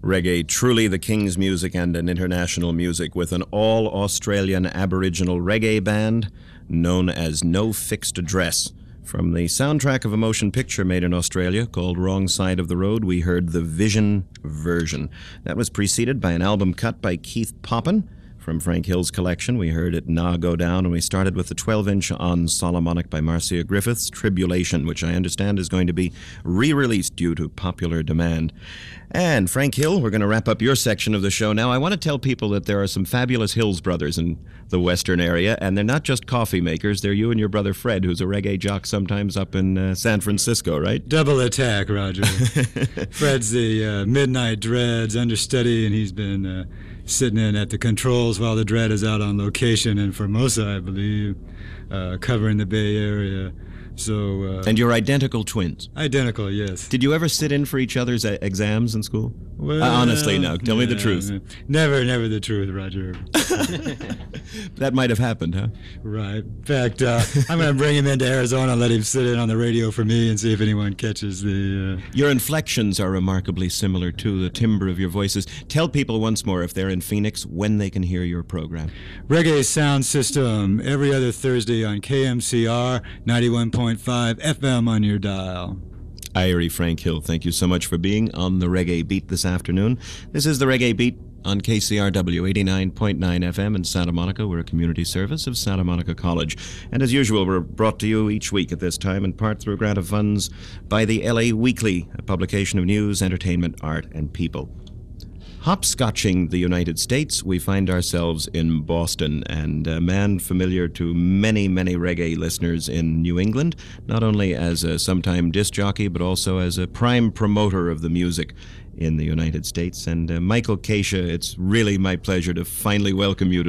Reggae, truly the king's music and an international music, with an all-Australian Aboriginal reggae band known as No Fixed Address. From the soundtrack of a motion picture made in Australia called Wrong Side of the Road, we heard the Vision version. That was preceded by an album cut by Keith Poppin. From Frank Hill's collection, we heard It Nah Go Down, and we started with the 12-inch on Solomonic by Marcia Griffiths, Tribulation, which I understand is going to be re-released due to popular demand. And Frank Hill, we're going to wrap up your section of the show now. I want to tell people that there are some fabulous Hills brothers in the western area, and they're not just coffee makers. They're you and your brother Fred, who's a reggae jock sometimes up in San Francisco, right? Double attack, Roger. Fred's the Midnight Dread's understudy, and he's been sitting in at the controls while the Dread is out on location in Formosa, I believe, covering the Bay Area. So. And you're identical twins? Identical, yes. Did you ever sit in for each other's exams in school? Well, honestly, no. Tell me the truth. Never the truth, Roger. That might have happened, huh? Right. In fact, I'm going to bring him into Arizona and let him sit in on the radio for me and see if anyone catches the... Your inflections are remarkably similar, too, the timbre of your voices. Tell people once more, if they're in Phoenix, when they can hear your program. Reggae Sound System, every other Thursday on KMCR, 91.5 FM on your dial. Irie Frank Hill, thank you so much for being on the Reggae Beat this afternoon. This is the Reggae Beat on KCRW 89.9 FM in Santa Monica. We're a community service of Santa Monica College. And as usual, we're brought to you each week at this time, in part through a grant of funds by the LA Weekly, a publication of news, entertainment, art, and people. Hopscotching the United States, we find ourselves in Boston, and a man familiar to many, many reggae listeners in New England, not only as a sometime disc jockey, but also as a prime promoter of the music in the United States. And Michael Kacia, it's really my pleasure to finally welcome you to